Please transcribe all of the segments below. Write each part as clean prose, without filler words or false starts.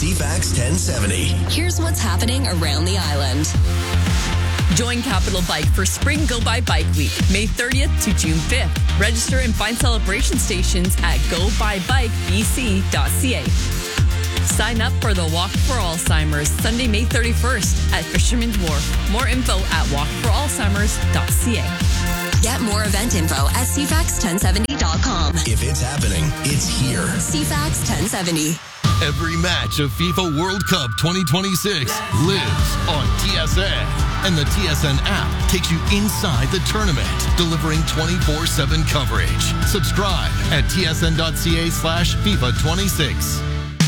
CFAX 1070. Here's what's happening around the island. Join Capital Bike for Spring Go By Bike Week, May 30th to June 5th. Register and find celebration stations at gobybikebc.ca. Sign up for the Walk for Alzheimer's Sunday, May 31st at Fisherman's Wharf. More info at walkforalzheimers.ca. Get more event info at cfax1070.com. If it's happening, it's here. CFAX 1070. Every match of FIFA World Cup 2026 lives on TSN. And the TSN app takes you inside the tournament, delivering 24/7 coverage. Subscribe at tsn.ca/FIFA26.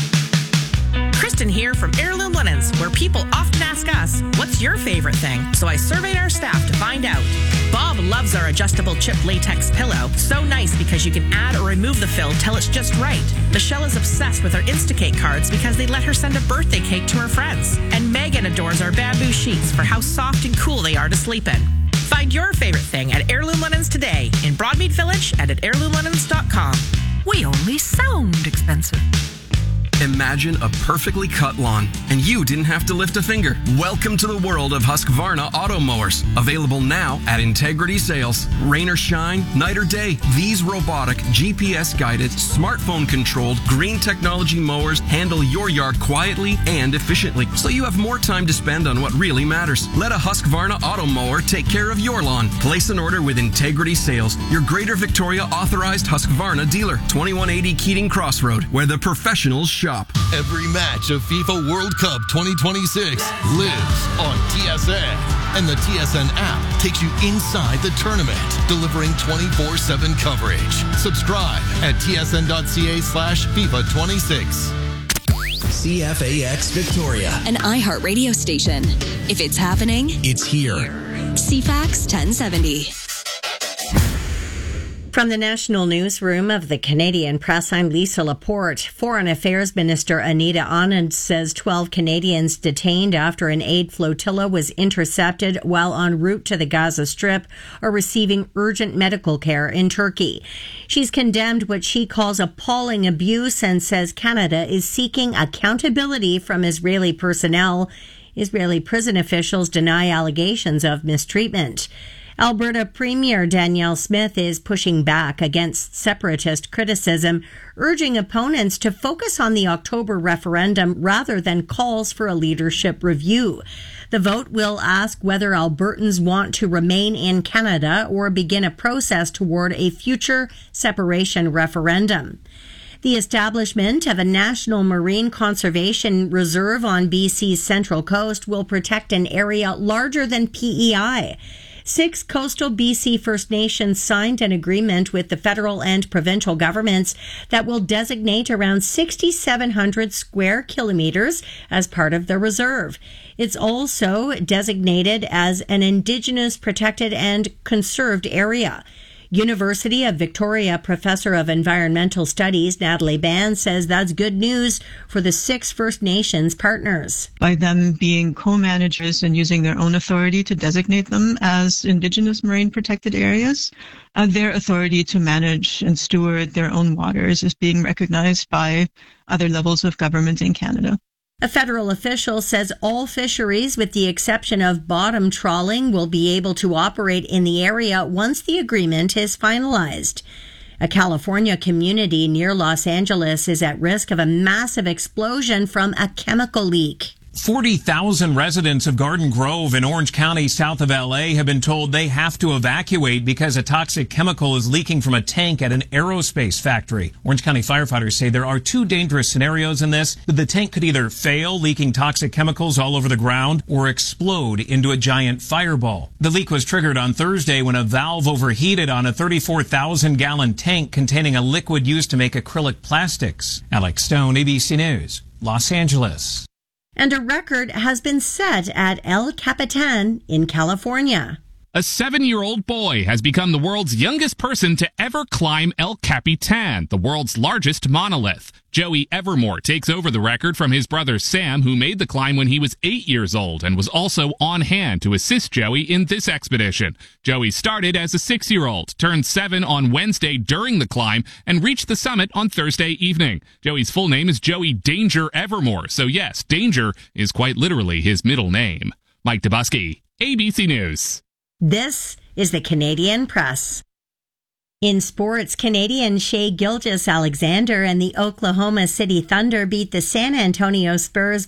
Kristen here from Heirloom Linens, where people often ask us, what's your favorite thing? So I surveyed our staff to find out. Bob loves our adjustable chip latex pillow. So nice because you can add or remove the fill till it's just right. Michelle is obsessed with our Instacake cards because they let her send a birthday cake to her friends. And Megan adores our bamboo sheets for how soft and cool they are to sleep in. Find your favorite thing at Heirloom Linens today in Broadmead Village and at heirloomlinens.com. We only sound expensive. Imagine a perfectly cut lawn, and you didn't have to lift a finger. Welcome to the world of Husqvarna auto mowers. Available now at Integrity Sales. Rain or shine, night or day, these robotic, GPS-guided, smartphone-controlled, green technology mowers handle your yard quietly and efficiently, so you have more time to spend on what really matters. Let a Husqvarna auto mower take care of your lawn. Place an order with Integrity Sales, your Greater Victoria authorized Husqvarna dealer. 2180 Keating Crossroad, where the professionals shop. Every match of FIFA World Cup 2026 lives on TSN. And the TSN app takes you inside the tournament, delivering 24/7 coverage. Subscribe at tsn.ca/FIFA26. CFAX Victoria. An iHeartRadio station. If it's happening, It's here. CFAX 1070. From the National Newsroom of the Canadian Press, I'm Lisa Laporte. Foreign Affairs Minister Anita Anand says 12 Canadians detained after an aid flotilla was intercepted while en route to the Gaza Strip are receiving urgent medical care in Turkey. She's condemned what she calls appalling abuse and says Canada is seeking accountability from Israeli personnel. Israeli prison officials deny allegations of mistreatment. Alberta Premier Danielle Smith is pushing back against separatist criticism, urging opponents to focus on the October referendum rather than calls for a leadership review. The vote will ask whether Albertans want to remain in Canada or begin a process toward a future separation referendum. The establishment of a national marine conservation reserve on BC's Central Coast will protect an area larger than PEI. 6 coastal BC First Nations signed an agreement with the federal and provincial governments that will designate around 6,700 square kilometers as part of the reserve. It's also designated as an Indigenous protected and conserved area. University of Victoria Professor of Environmental Studies Natalie Ban says that's good news for the 6 First Nations partners. By them being co-managers and using their own authority to designate them as Indigenous marine protected areas, their authority to manage and steward their own waters is being recognized by other levels of government in Canada. A federal official says all fisheries, with the exception of bottom trawling, will be able to operate in the area once the agreement is finalized. A California community near Los Angeles is at risk of a massive explosion from a chemical leak. 40,000 residents of Garden Grove in Orange County, south of LA, have been told they have to evacuate because a toxic chemical is leaking from a tank at an aerospace factory. Orange County firefighters say there are 2 dangerous scenarios in this. The tank could either fail, leaking toxic chemicals all over the ground, or explode into a giant fireball. The leak was triggered on Thursday when a valve overheated on a 34,000-gallon tank containing a liquid used to make acrylic plastics. Alex Stone, ABC News, Los Angeles. And a record has been set at El Capitan in California. A 7-year-old boy has become the world's youngest person to ever climb El Capitan, the world's largest monolith. Joey Evermore takes over the record from his brother Sam, who made the climb when he was 8 years old and was also on hand to assist Joey in this expedition. Joey started as a 6-year-old, turned 7 on Wednesday during the climb, and reached the summit on Thursday evening. Joey's full name is Joey Danger Evermore, so yes, Danger is quite literally his middle name. Mike Dubusky, ABC News. This is the Canadian Press. In sports, Canadian Shai Gilgeous-Alexander and the Oklahoma City Thunder beat the San Antonio Spurs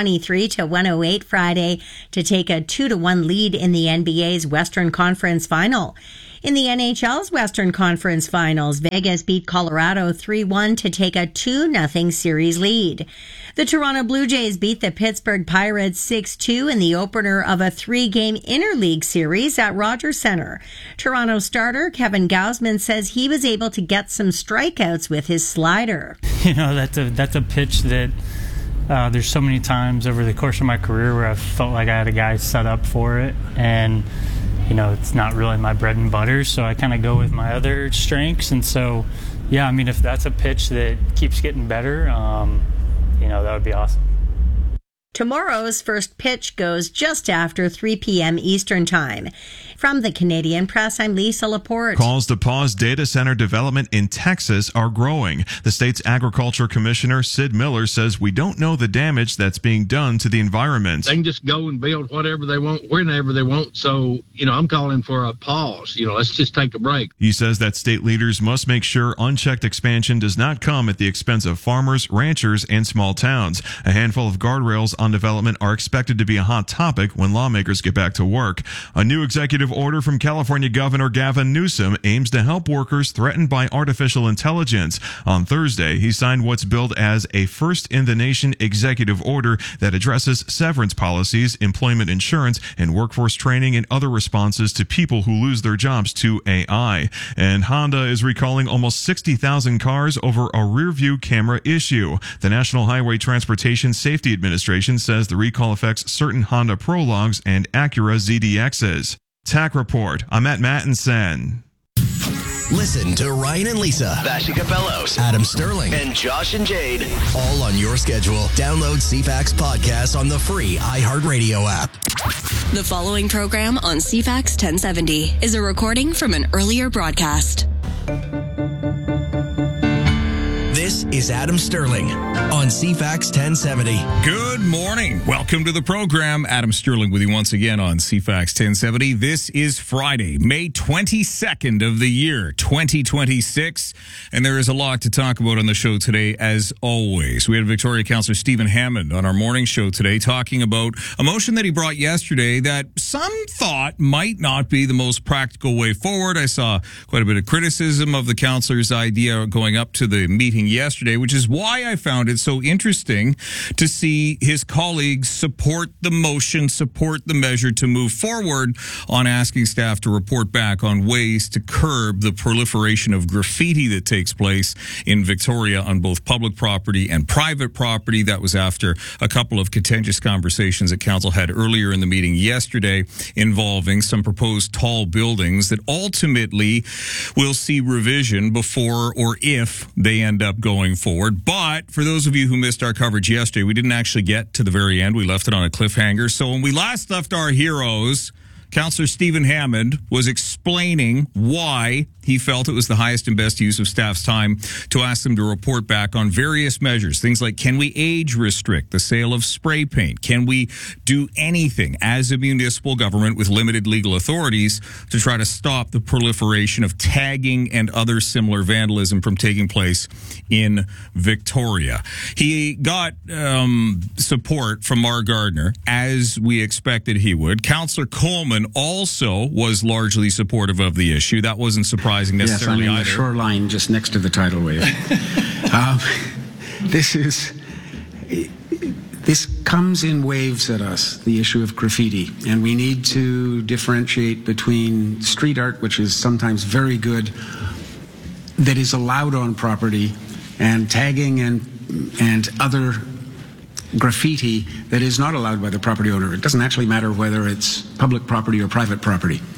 123-108 Friday to take a 2-1 lead in the NBA's Western Conference Final. In the NHL's Western Conference Finals, Vegas beat Colorado 3-1 to take a 2-0 series lead. The Toronto Blue Jays beat the Pittsburgh Pirates 6-2 in the opener of a 3-game interleague series at Rogers Centre. Toronto starter Kevin Gausman says he was able to get some strikeouts with his slider. That's a pitch that there's so many times over the course of my career where I felt like I had a guy set up for it, and it's not really my bread and butter, so I kind of go with my other strengths. And so, if that's a pitch that keeps getting better, that would be awesome. Tomorrow's first pitch goes just after 3 p.m. Eastern Time. From the Canadian Press, I'm Lisa Laporte. Calls to pause data center development in Texas are growing. The state's agriculture commissioner, Sid Miller, says we don't know the damage that's being done to the environment. They can just go and build whatever they want, whenever they want. So, I'm calling for a pause. Let's just take a break. He says that state leaders must make sure unchecked expansion does not come at the expense of farmers, ranchers, and small towns. A handful of guardrails on development are expected to be a hot topic when lawmakers get back to work. A new executive order from California Governor Gavin Newsom aims to help workers threatened by artificial intelligence. On Thursday, he signed what's billed as a first-in-the-nation executive order that addresses severance policies, employment insurance, and workforce training and other responses to people who lose their jobs to AI. And Honda is recalling almost 60,000 cars over a rear-view camera issue. The National Highway Transportation Safety Administration says the recall affects certain Honda Prologues and Acura ZDXs. TAC Report. I'm at Mattinson. Listen to Ryan and Lisa, Bashi Capellos, Adam Sterling, and Josh and Jade, all on your schedule. Download CFAX podcast on the free iHeartRadio app. The following program on CFAX 1070 is a recording from an earlier broadcast. This is Adam Sterling on CFAX 1070. Good morning. Welcome to the program. Adam Sterling with you once again on CFAX 1070. This is Friday, May 22nd of the year, 2026. And there is a lot to talk about on the show today, as always. We had Victoria Councillor Stephen Hammond on our morning show today talking about a motion that he brought yesterday that some thought might not be the most practical way forward. I saw quite a bit of criticism of the councillor's idea going up to the meeting yesterday, which is why I found it so interesting to see his colleagues support the motion, support the measure to move forward on asking staff to report back on ways to curb the proliferation of graffiti that takes place in Victoria on both public property and private property. That was after a couple of contentious conversations that council had earlier in the meeting yesterday involving some proposed tall buildings that ultimately will see revision before or if they end up going forward. But for those of you who missed our coverage yesterday, we didn't actually get to the very end. We left it on a cliffhanger. So when we last left our heroes, Councillor Stephen Hammond was explaining why he felt it was the highest and best use of staff's time to ask them to report back on various measures. Things like, can we age restrict the sale of spray paint? Can we do anything as a municipal government with limited legal authorities to try to stop the proliferation of tagging and other similar vandalism from taking place in Victoria? He got support from Mar Gardner, as we expected he would. Councillor Coleman also was largely supportive of the issue. That wasn't surprising necessarily either. The shoreline just next to the tidal wave. This comes in waves at us, the issue of graffiti, and we need to differentiate between street art, which is sometimes very good, that is allowed on property, and tagging and other graffiti that is not allowed by the property owner. It doesn't actually matter whether it's public property or private property.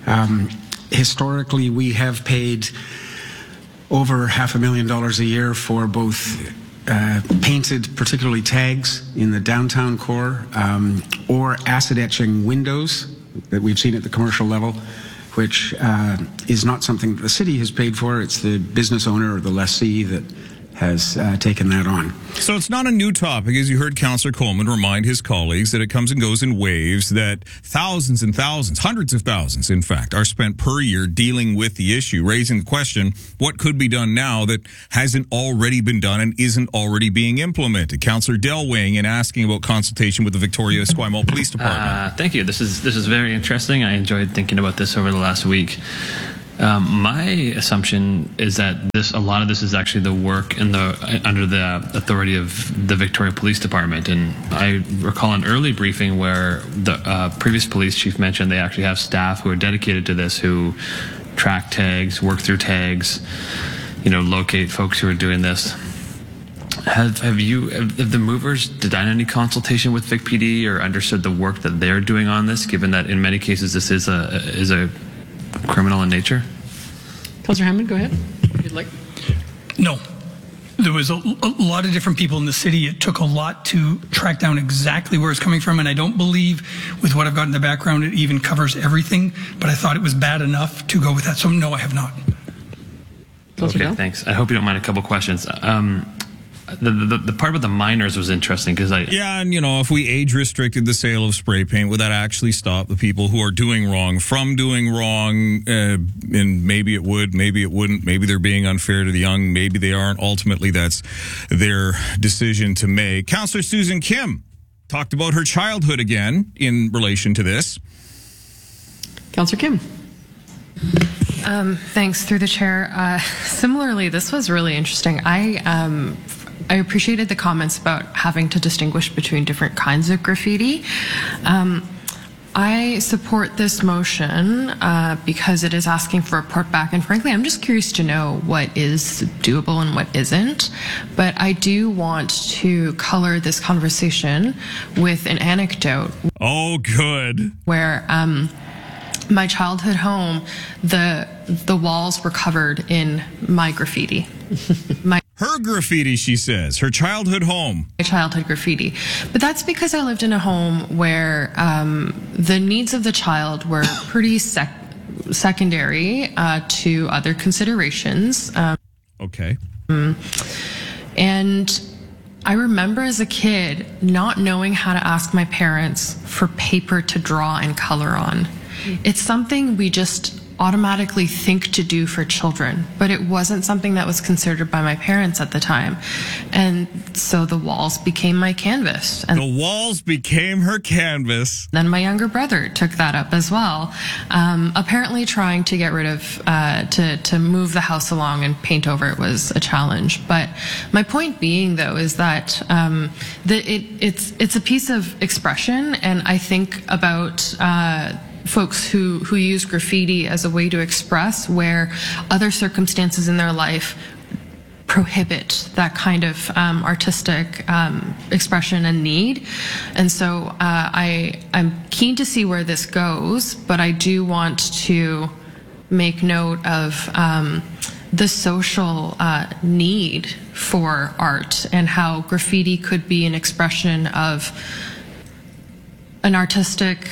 Historically, we have paid over $500,000 a year for both painted, particularly tags in the downtown core, or acid etching windows that we've seen at the commercial level, which is not something that the city has paid for. It's the business owner or the lessee that has taken that on. So it's not a new topic, as you heard Councillor Coleman remind his colleagues that it comes and goes in waves, that thousands and thousands, hundreds of thousands, in fact, are spent per year dealing with the issue, raising the question, what could be done now that hasn't already been done and isn't already being implemented? Councillor Dell weighing in, asking about consultation with the Victoria Esquimalt Police Department. Thank you. This is very interesting. I enjoyed thinking about this over the last week. My assumption is that a lot of this is actually the work under the authority of the Victoria Police Department. And I recall an early briefing where the previous police chief mentioned they actually have staff who are dedicated to this, who track tags, work through tags, locate folks who are doing this. Have the movers done any consultation with Vic PD or understood the work that they're doing on this, given that in many cases this is a criminal in nature? Councillor Hammond, go ahead. You'd like? No. There was a lot of different people in the city. It took a lot to track down exactly where it's coming from, and I don't believe, with what I've got in the background, it even covers everything, but I thought it was bad enough to go with that. So no, I have not. Okay, thanks. I hope you don't mind a couple questions. The part about the minors was interesting because if we age restricted the sale of spray paint, would that actually stop the people who are doing wrong from doing wrong? And maybe it would, maybe it wouldn't. Maybe they're being unfair to the young. Maybe they aren't. Ultimately, that's their decision to make. Councillor Susan Kim talked about her childhood again in relation to this. Councillor Kim. Thanks, through the chair. Similarly, this was really interesting. I appreciated the comments about having to distinguish between different kinds of graffiti. I support this motion because it is asking for a report back, and frankly, I'm just curious to know what is doable and what isn't. But I do want to color this conversation with an anecdote. Oh, good. Where my childhood home, the walls were covered in my graffiti. Her graffiti, she says. Her childhood home. My childhood graffiti. But that's because I lived in a home where the needs of the child were pretty secondary to other considerations. Okay. And I remember as a kid not knowing how to ask my parents for paper to draw and color on. It's something we just automatically think to do for children, but it wasn't something that was considered by my parents at the time. And so the walls became my canvas. And the walls became her canvas. Then my younger brother took that up as well, apparently trying to get rid of, to move the house along and paint over it was a challenge. But my point being, though, is that it's a piece of expression, and I think about folks who use graffiti as a way to express where other circumstances in their life prohibit that kind of artistic expression and need. And so I'm keen to see where this goes, but I do want to make note of the social need for art and how graffiti could be an expression of an artistic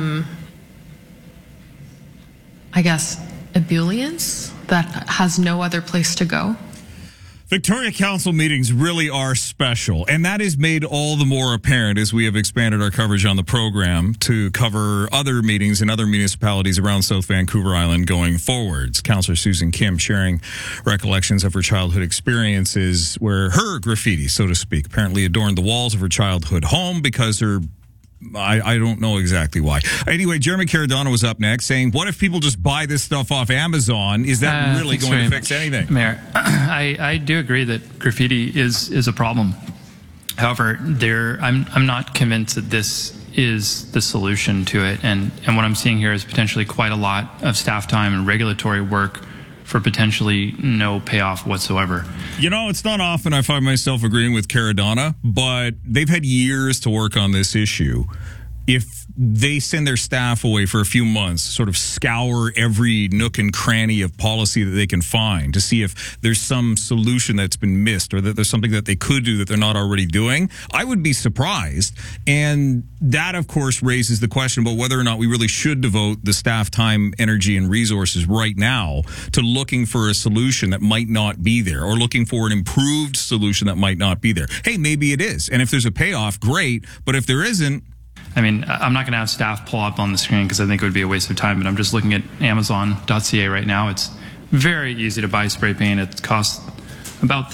ebullience that has no other place to go. Victoria Council meetings really are special, and that is made all the more apparent as we have expanded our coverage on the program to cover other meetings in other municipalities around South Vancouver Island going forwards. Councillor Susan Kim sharing recollections of her childhood experiences where her graffiti, so to speak, apparently adorned the walls of her childhood home because her I don't know exactly why. Anyway, Jeremy Caradonna was up next saying, what if people just buy this stuff off Amazon? Is that really going to fix anything? Mayor, I do agree that graffiti is a problem. However, I'm not convinced that this is the solution to it. And what I'm seeing here is potentially quite a lot of staff time and regulatory work for potentially no payoff whatsoever. You know, it's not often I find myself agreeing with Caradonna, but they've had years to work on this issue. if they send their staff away for a few months, sort of scour every nook and cranny of policy that they can find to see if there's some solution that's been missed or that there's something that they could do that they're not already doing, I would be surprised. And that, of course, raises the question about whether or not we really should devote the staff time, energy, and resources right now to looking for a solution that might not be there or looking for an improved solution that might not be there. Hey, maybe it is. And if there's a payoff, great. But if there isn't, I mean, I'm not going to have staff pull up on the screen because I think it would be a waste of time, but I'm just looking at Amazon.ca right now. It's very easy to buy spray paint. It costs about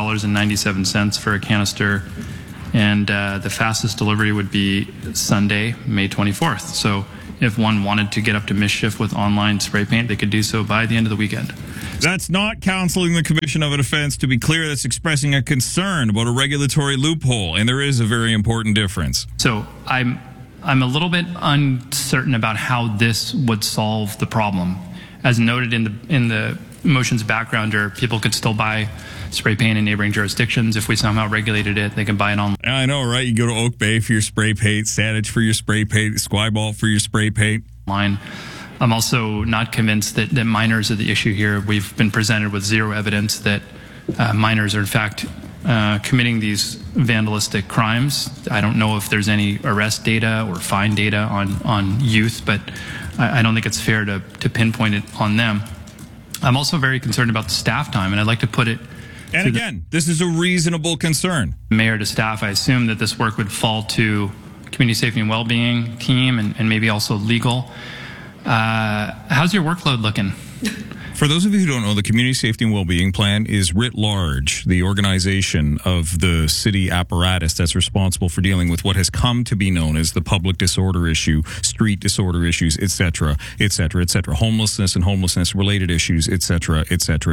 $13.97 for a canister, and the fastest delivery would be Sunday, May 24th. So if one wanted to get up to mischief with online spray paint, they could do so by the end of the weekend. That's not counseling the commission of an offense. To be clear, that's expressing a concern about a regulatory loophole, and there is a very important difference. So I'm a little bit uncertain about how this would solve the problem. As noted in the motion's backgrounder, people could still buy spray paint in neighboring jurisdictions. If we somehow regulated it, they can buy it online. I know, right? You go to Oak Bay for your spray paint, Saanich for your spray paint, Squiball for your spray paint. I'm also not convinced that minors are the issue here. We've been presented with zero evidence that minors are in fact committing these vandalistic crimes. I don't know if there's any arrest data or fine data on youth, but I don't think it's fair to pinpoint it on them. I'm also very concerned about the staff time, and I'd like to put it. And again, this is a reasonable concern. Mayor to staff, I assume that this work would fall to community safety and well-being team and maybe also legal. How's your workload looking? For those of you who don't know, the Community Safety and Wellbeing Plan is writ large the organization of the city apparatus that's responsible for dealing with what has come to be known as the public disorder issue, street disorder issues, et cetera, homelessness and homelessness-related issues, et cetera.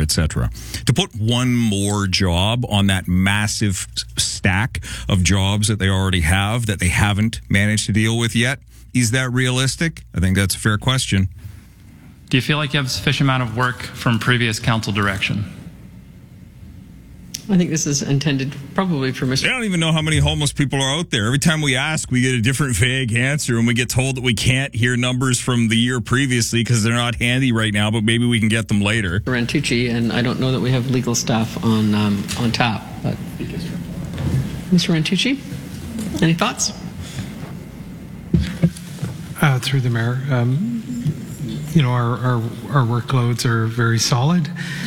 To put one more job on that massive stack of jobs that they already have that they haven't managed to deal with yet, is that realistic? I think that's a fair question. Do you feel like you have a sufficient amount of work from previous council direction? I think this is intended probably for Mr. I don't even know how many homeless people are out there. Every time we ask, we get a different vague answer, and we get told that we can't hear numbers from the year previously because they're not handy right now, but maybe we can get them later. Rantucci, and I don't know that we have legal staff on tap. But Mr. Rantucci, any thoughts? Through the mayor, our workloads are very solid.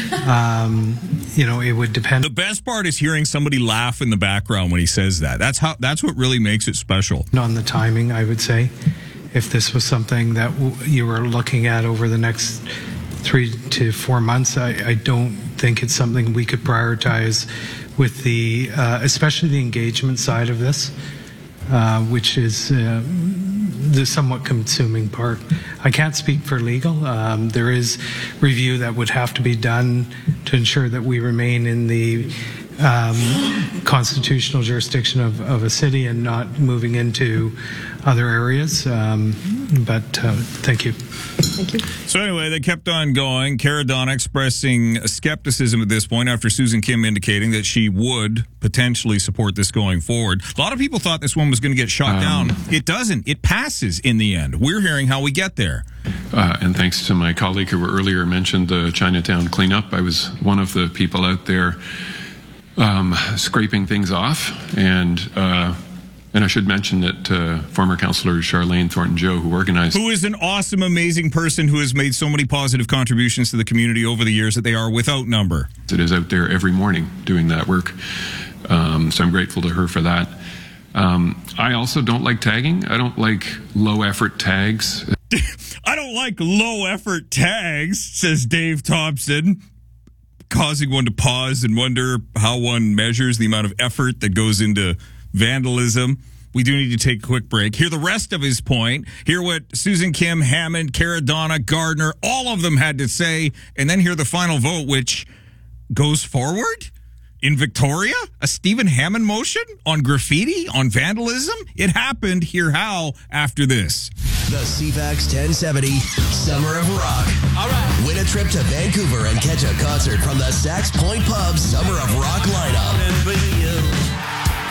It would depend. The best part is hearing somebody laugh in the background when he says that. That's what really makes it special. On the timing, I would say, if this was something that you were looking at over the next 3 to 4 months, I don't think it's something we could prioritize with the, especially the engagement side of this, which is the somewhat consuming part. I can't speak for legal. There is review that would have to be done to ensure that we remain in the constitutional jurisdiction of a city and not moving into other areas. But thank you. Thank you. So anyway, they kept on going. Caradonna expressing skepticism at this point after Susan Kim indicating that she would potentially support this going forward. A lot of people thought this one was going to get shot down. It doesn't. It passes in the end. We're hearing how we get there. And thanks to my colleague who earlier mentioned the Chinatown cleanup, I was one of the people out there scraping things off, and I should mention that former councillor Charlene Thornton-Joe, who is an awesome, amazing person who has made so many positive contributions to the community over the years that they are without number. It is out there every morning doing that work, so I'm grateful to her for that. I also don't like tagging. I don't like low-effort tags. I don't like low-effort tags, says Dave Thompson, causing one to pause and wonder how one measures the amount of effort that goes into vandalism. We do need to take a quick break. Hear the rest of his point. Hear what Susan Kim, Hammond, Caradonna, Gardner, all of them had to say, and then hear the final vote, which goes forward in Victoria. A Stephen Hammond motion on graffiti, on vandalism. It happened. Hear how after this. The CFAX 1070 Summer of Rock. All right. Win a trip to Vancouver and catch a concert from the Sax Point Pub Summer of Rock lineup.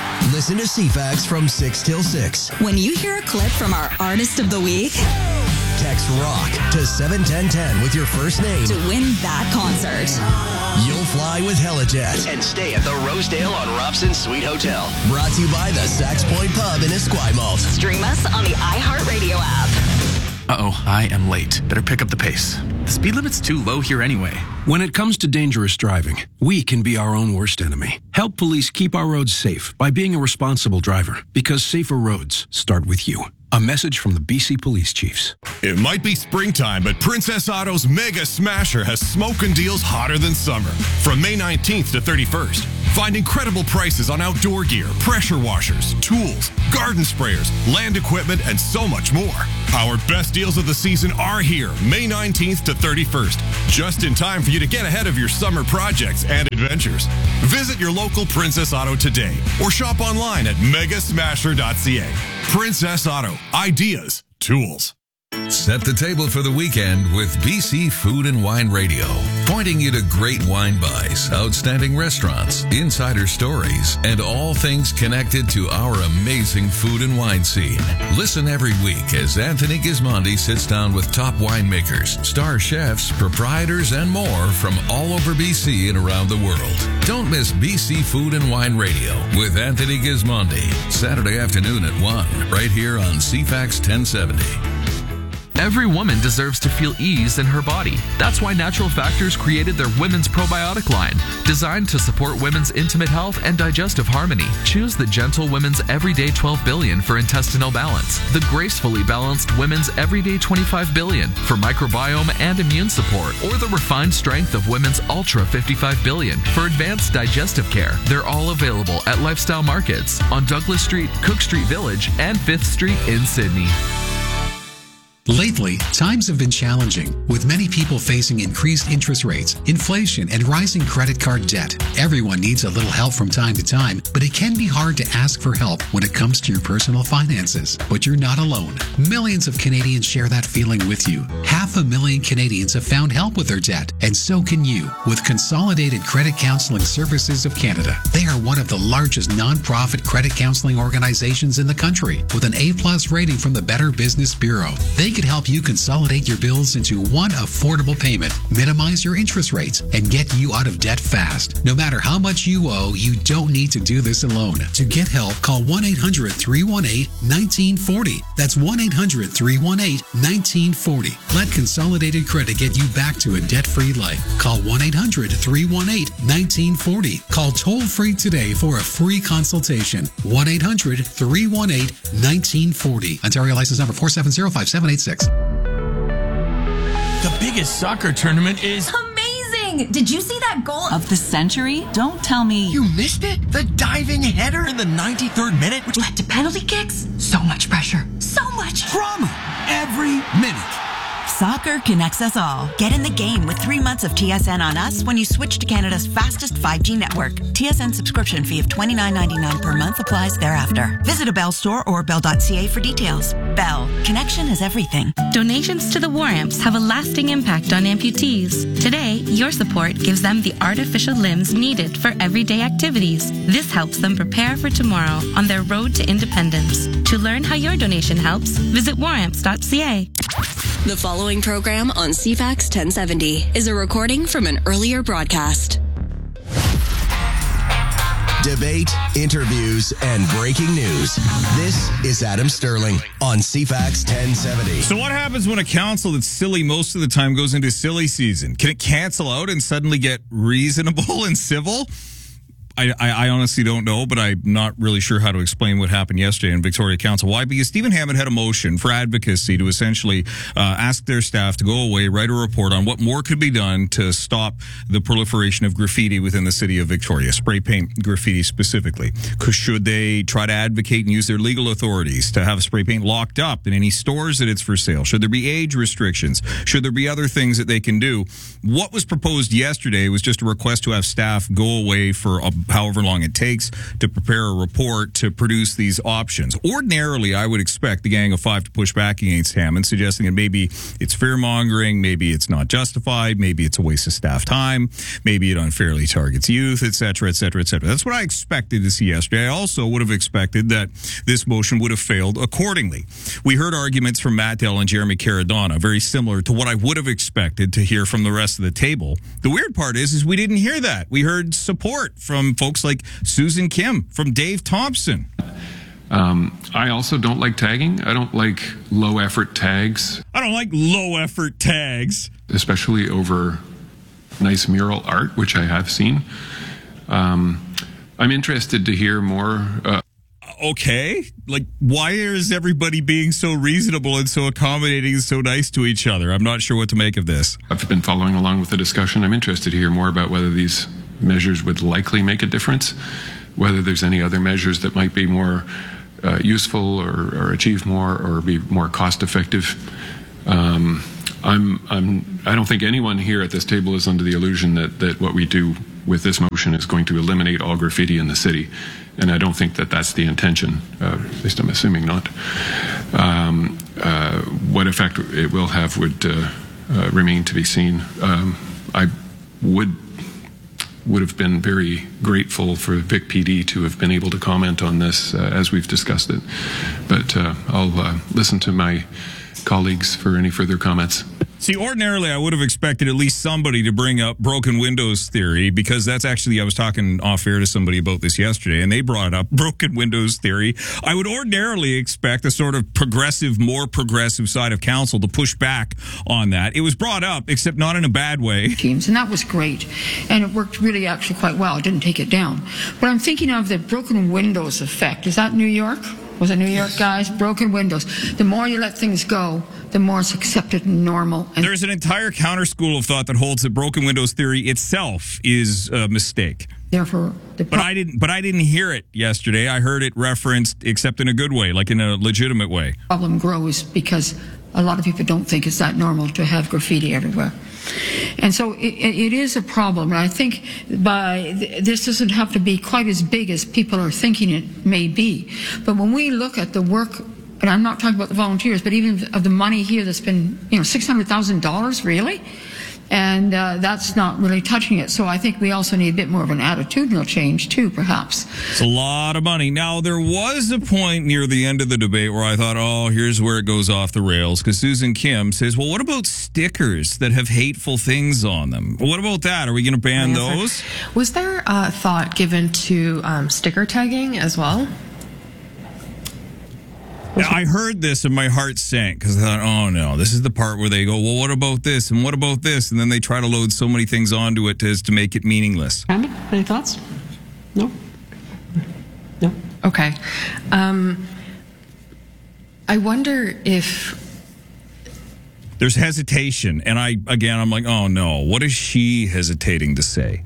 Listen to CFAX from 6 till 6. When you hear a clip from our Artist of the Week, text ROCK to 71010 with your first name to win that concert. You'll fly with Helijet and stay at the Rosedale on Robson Suite Hotel. Brought to you by the Sax Point Pub in Esquimalt. Stream us on the iHeartRadio app. Uh-oh, I am late. Better pick up the pace. The speed limit's too low here anyway. When it comes to dangerous driving, we can be our own worst enemy. Help police keep our roads safe by being a responsible driver, because safer roads start with you. A message from the BC Police Chiefs. It might be springtime, but Princess Auto's Mega Smasher has smoking deals hotter than summer. From May 19th to 31st, find incredible prices on outdoor gear, pressure washers, tools, garden sprayers, land equipment, and so much more. Our best deals of the season are here, May 19th to 31st, just in time for you to get ahead of your summer projects and adventures. Visit your local Princess Auto today or shop online at megasmasher.ca. Princess Auto. Ideas, tools. Set the table for the weekend with BC Food and Wine Radio, pointing you to great wine buys, outstanding restaurants, insider stories, and all things connected to our amazing food and wine scene. Listen every week as Anthony Gismondi sits down with top winemakers, star chefs, proprietors, and more from all over BC and around the world. Don't miss BC Food and Wine Radio with Anthony Gismondi, Saturday afternoon at 1, right here on CFAX 1070. Every woman deserves to feel ease in her body. That's why Natural Factors created their Women's Probiotic line, designed to support women's intimate health and digestive harmony. Choose the Gentle Women's Everyday 12 Billion for intestinal balance, the Gracefully Balanced Women's Everyday 25 Billion for microbiome and immune support, or the Refined Strength of Women's Ultra 55 Billion for advanced digestive care. They're all available at Lifestyle Markets on Douglas Street, Cook Street Village, and 5th Street in Sydney. Lately, times have been challenging, with many people facing increased interest rates, inflation, and rising credit card debt. Everyone needs a little help from time to time, but it can be hard to ask for help when it comes to your personal finances. But you're not alone. Millions of Canadians share that feeling with you. 500,000 Canadians have found help with their debt, and so can you, with Consolidated Credit Counseling Services of Canada. They are one of the largest non-profit credit counseling organizations in the country, with an A+ rating from the Better Business Bureau. They could help you consolidate your bills into one affordable payment, minimize your interest rates, and get you out of debt fast. No matter how much you owe, you don't need to do this alone. To get help, call 1-800-318-1940. That's 1-800-318-1940. Let Consolidated Credit get you back to a debt-free life. Call 1-800-318-1940. Call toll-free today for a free consultation. 1-800-318-1940. Ontario license number 4705786. The biggest soccer tournament is amazing! Did you see that goal of the century? Don't tell me you missed it. The diving header in the 93rd minute, which led to penalty kicks. So much pressure. So much drama every minute. Soccer connects us all. Get in the game with 3 months of TSN on us when you switch to Canada's fastest 5G network. TSN subscription fee of $29.99 per month applies thereafter. Visit a Bell store or bell.ca for details. Bell. Connection is everything. Donations to the War Amps have a lasting impact on amputees. Today, your support gives them the artificial limbs needed for everyday activities. This helps them prepare for tomorrow on their road to independence. To learn how your donation helps, visit waramps.ca. The following program on CFAX 1070 is a recording from an earlier broadcast. Debate, interviews, and breaking news. This is Adam Sterling on CFAX 1070. So what happens when a council that's silly most of the time goes into silly season? Can it cancel out and suddenly get reasonable and civil? I honestly don't know, but I'm not really sure how to explain what happened yesterday in Victoria Council. Why? Because Stephen Hammond had a motion for advocacy to essentially ask their staff to go away, write a report on what more could be done to stop the proliferation of graffiti within the city of Victoria, spray paint graffiti specifically. Should they try to advocate and use their legal authorities to have spray paint locked up in any stores that it's for sale? Should there be age restrictions? Should there be other things that they can do? What was proposed yesterday was just a request to have staff go away for however long it takes to prepare a report to produce these options. Ordinarily, I would expect the Gang of Five to push back against Hammond, suggesting that maybe it's fear-mongering, maybe it's not justified, maybe it's a waste of staff time, maybe it unfairly targets youth, et cetera, et cetera, et cetera. That's what I expected to see yesterday. I also would have expected that this motion would have failed accordingly. We heard arguments from Matt Dell and Jeremy Caradonna, very similar to what I would have expected to hear from the rest of the table. The weird part is we didn't hear that. We heard support from folks like Susan Kim, from Dave Thompson. I also don't like tagging. I don't like low-effort tags. I don't like low-effort tags. Especially over nice mural art, which I have seen. I'm interested to hear more. Okay, like, why is everybody being so reasonable and so accommodating and so nice to each other? I'm not sure what to make of this. I've been following along with the discussion. I'm interested to hear more about whether these measures would likely make a difference, whether there's any other measures that might be more useful or achieve more or be more cost effective. I don't think anyone here at this table is under the illusion that what we do with this motion is going to eliminate all graffiti in the city. And I don't think that that's the intention, at least I'm assuming not. What effect it will have would remain to be seen. I would have been very grateful for Vic PD to have been able to comment on this as we've discussed it. But I'll listen to my colleagues for any further comments. See, ordinarily, I would have expected at least somebody to bring up broken windows theory, because that's actually, I was talking off air to somebody about this yesterday, and they brought up broken windows theory. I would ordinarily expect a sort of progressive, more progressive side of council to push back on that. It was brought up, except not in a bad way. Teams, and that was great. And it worked really actually quite well. It didn't take it down. But I'm thinking of the broken windows effect. Is that New York? Was it New York, guys? Broken windows. The more you let things go, the more it's accepted and normal. And there's an entire counter school of thought that holds that broken windows theory itself is a mistake. Therefore, but I didn't hear it yesterday. I heard it referenced, except in a good way, like in a legitimate way. Problem grows because a lot of people don't think it's that normal to have graffiti everywhere. And so it is a problem. And I think this doesn't have to be quite as big as people are thinking it may be. But when we look at the work, and I'm not talking about the volunteers, but even of the money here that's been, $600,000, really? And that's not really touching it. So I think we also need a bit more of an attitudinal change too, perhaps. It's a lot of money. Now, there was a point near the end of the debate where I thought, oh, here's where it goes off the rails, because Susan Kim says, well, what about stickers that have hateful things on them? What about that? Are we going to ban those? Was there thought given to sticker tagging as well? I heard this and my heart sank, because I thought, oh no, this is the part where they go, well, what about this and what about this? And then they try to load so many things onto it to make it meaningless. Hammond, any thoughts? No? No? Okay. I wonder if there's hesitation. And I'm like, oh no, what is she hesitating to say?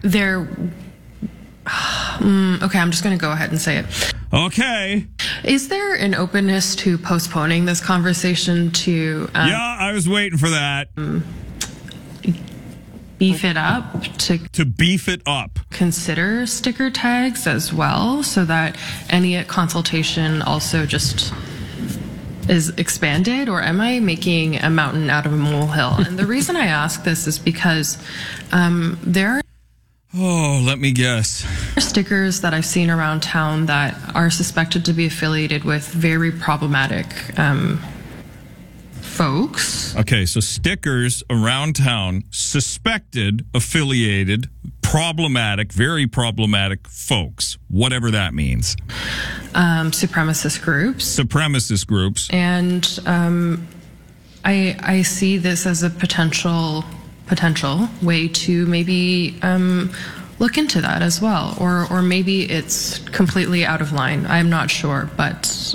Okay, I'm just going to go ahead and say it. Okay. Is there an openness to postponing this conversation to... yeah, I was waiting for that. Beef it up? To beef it up. Consider sticker tags as well, so that any consultation also just is expanded? Or am I making a mountain out of a molehill? And the reason I ask this is because there are... Oh, let me guess. Stickers that I've seen around town that are suspected to be affiliated with very problematic folks. Okay, so stickers around town, suspected, affiliated, problematic, very problematic folks, whatever that means. Supremacist groups. Supremacist groups. And I see this as a potential way to maybe look into that as well, or maybe it's completely out of line. I'm not sure, but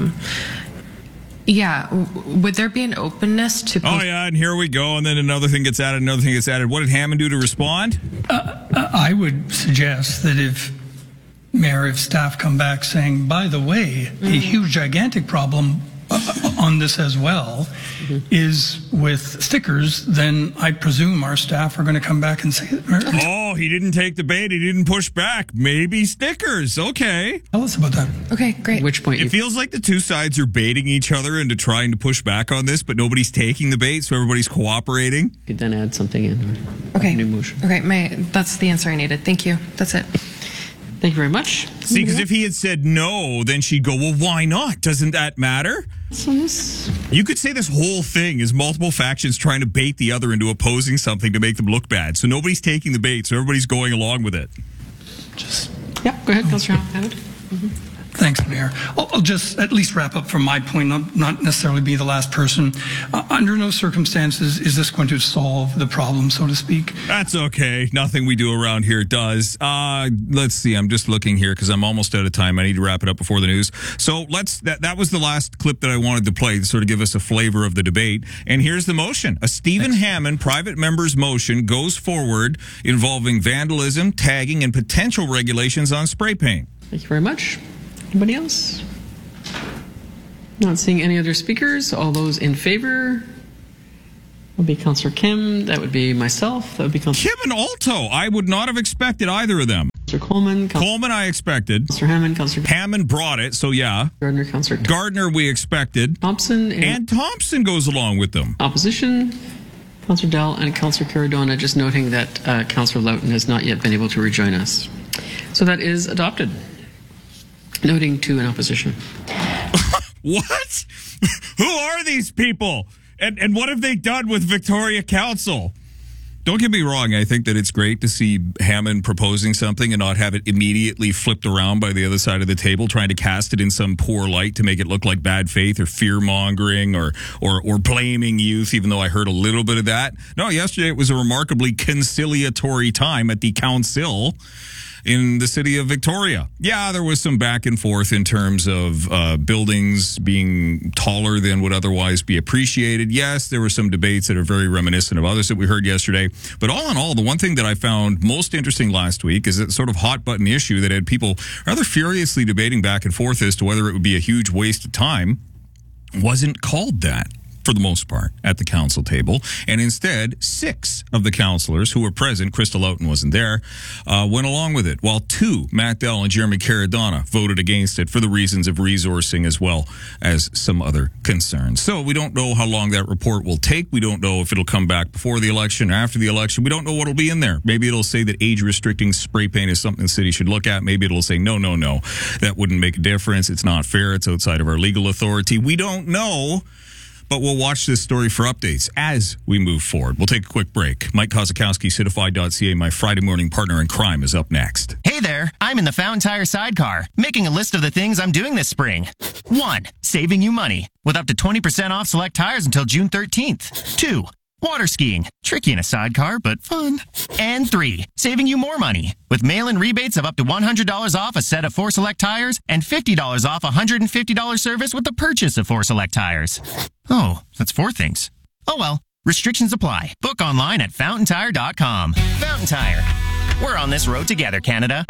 would there be an openness to? Oh yeah, and here we go, and then another thing gets added, another thing gets added. What did Hammond do to respond? I would suggest that if staff come back saying, by the way, a huge, gigantic problem on this as well is with stickers, then I presume our staff are going to come back and say, oh, he didn't take the bait. He didn't push back. Maybe stickers. Okay. Tell us about that. Okay, great. Which point? It feels like the two sides are baiting each other into trying to push back on this, but nobody's taking the bait, so everybody's cooperating. You could then add something in. Okay. New motion. Okay, that's the answer I needed. Thank you. That's it. Thank you very much. See, because if he had said no, then she'd go, well, why not? Doesn't that matter? You could say this whole thing is multiple factions trying to bait the other into opposing something to make them look bad. So nobody's taking the bait, so everybody's going along with it. Yeah, go ahead, Councillor Howard. Thanks, Mayor. I'll just at least wrap up from my point, not necessarily be the last person. Under no circumstances is this going to solve the problem, so to speak. That's okay. Nothing we do around here does. Let's see. I'm just looking here because I'm almost out of time. I need to wrap it up before the news. So that was the last clip that I wanted to play to sort of give us a flavor of the debate. And here's the motion. A Stephen Hammond private member's motion goes forward involving vandalism, tagging, and potential regulations on spray paint. Thank you very much. Anybody else? Not seeing any other speakers. All those in favor would be Councillor Kim. That would be myself. That would be Councillor Kim and Alto. I would not have expected either of them. Councillor Coleman. Coleman, I expected. Councillor Hammond. Councillor Hammond brought it, so yeah. Gardner. Councillor Gardner, we expected. Thompson. And Thompson goes along with them. Opposition. Councillor Dell and Councillor Caradona. Just noting that Councillor Loughton has not yet been able to rejoin us. So that is adopted. Noting 2 in opposition. What? Who are these people? And what have they done with Victoria Council? Don't get me wrong. I think that it's great to see Hammond proposing something and not have it immediately flipped around by the other side of the table, trying to cast it in some poor light to make it look like bad faith or fear-mongering or blaming youth, even though I heard a little bit of that. No, yesterday it was a remarkably conciliatory time at the council in the city of Victoria. Yeah, there was some back and forth in terms of buildings being taller than would otherwise be appreciated. Yes, there were some debates that are very reminiscent of others that we heard yesterday. But all in all, the one thing that I found most interesting last week is that sort of hot button issue that had people rather furiously debating back and forth as to whether it would be a huge waste of time wasn't called that, for the most part, at the council table. And instead, 6 of the councillors who were present, Krista Loughton wasn't there, went along with it, while 2, Matt Dell and Jeremy Caradona, voted against it for the reasons of resourcing as well as some other concerns. So we don't know how long that report will take. We don't know if it'll come back before the election or after the election. We don't know what will be in there. Maybe it'll say that age-restricting spray paint is something the city should look at. Maybe it'll say, no, that wouldn't make a difference. It's not fair. It's outside of our legal authority. We don't know. But we'll watch this story for updates as we move forward. We'll take a quick break. Mike Kozakowski, Citify.ca, my Friday morning partner in crime, is up next. Hey there, I'm in the Fountain Tire sidecar, making a list of the things I'm doing this spring. 1, saving you money, with up to 20% off select tires until June 13th. 2, water skiing, tricky in a sidecar, but fun. And 3, saving you more money, with mail-in rebates of up to $100 off a set of 4 select tires and $50 off a $150 service with the purchase of 4 select tires. Oh, that's 4 things. Oh well, restrictions apply. Book online at fountaintire.com. Fountain Tire. We're on this road together, Canada.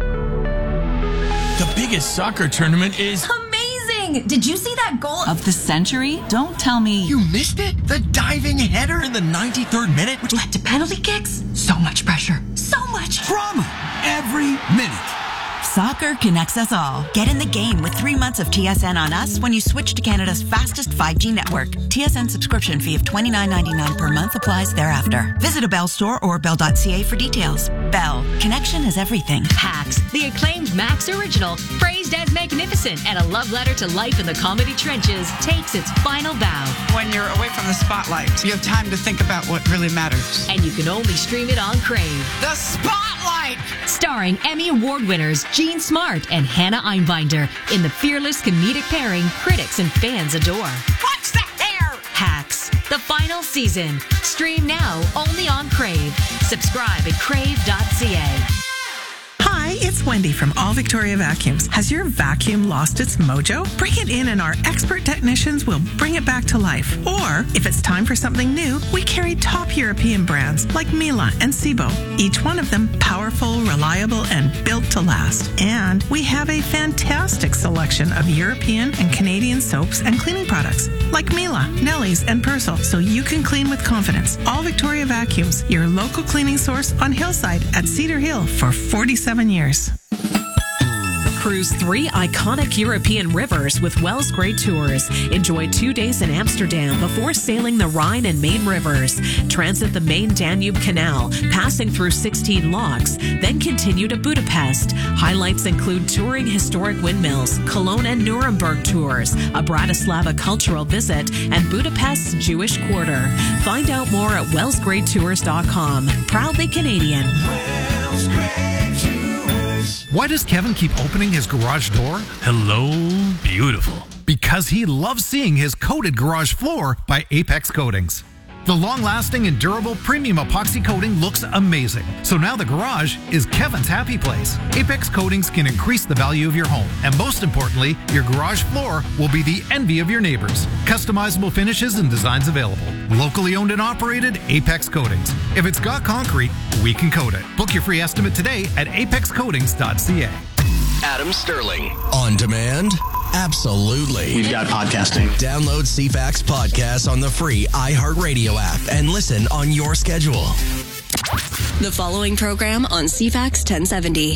The biggest soccer tournament is amazing! Did you see that goal of the century? Don't tell me you missed it? The diving header in the 93rd minute, which led to penalty kicks? So much pressure. So much drama every minute. Soccer connects us all. Get in the game with 3 months of TSN on us when you switch to Canada's fastest 5G network. TSN subscription fee of $29.99 per month applies thereafter. Visit a Bell store or bell.ca for details. Bell. Connection is everything. Hacks, the acclaimed Max original, praised as magnificent and a love letter to life in the comedy trenches, takes its final bow. When you're away from the spotlight, you have time to think about what really matters. And you can only stream it on Crave. The Spotlight! Starring Emmy Award winners Jean Smart and Hannah Einbinder in the fearless comedic pairing critics and fans adore. What's the hair? Hacks, the final season. Stream now only on Crave. Subscribe at crave.ca. Hi, it's Wendy from All Victoria Vacuums. Has your vacuum lost its mojo? Bring it in and our expert technicians will bring it back to life. Or, if it's time for something new, we carry top European brands like Miele and Sebo. Each one of them powerful, reliable, and built to last. And we have a fantastic selection of European and Canadian soaps and cleaning products like Miele, Nelly's, and Persil, so you can clean with confidence. All Victoria Vacuums, your local cleaning source on Hillside at Cedar Hill for 47 years. Cruise 3 iconic European rivers with Wells Grey Tours. Enjoy 2 days in Amsterdam before sailing the Rhine and Main rivers. Transit the main Danube Canal, passing through 16 locks, then continue to Budapest. Highlights include touring historic windmills, Cologne and Nuremberg tours, a Bratislava cultural visit, and Budapest's Jewish Quarter. Find out more at wellsgreytours.com. Proudly Canadian. Why does Kevin keep opening his garage door? Hello, beautiful. Because he loves seeing his coated garage floor by Apex Coatings. The long-lasting and durable premium epoxy coating looks amazing. So now the garage is Kevin's happy place. Apex Coatings can increase the value of your home. And most importantly, your garage floor will be the envy of your neighbors. Customizable finishes and designs available. Locally owned and operated, Apex Coatings. If it's got concrete, we can coat it. Book your free estimate today at apexcoatings.ca. Adam Sterling. On demand? Absolutely. We've got podcasting. Download CFAX podcasts on the free iHeartRadio app and listen on your schedule. The following program on CFAX 1070.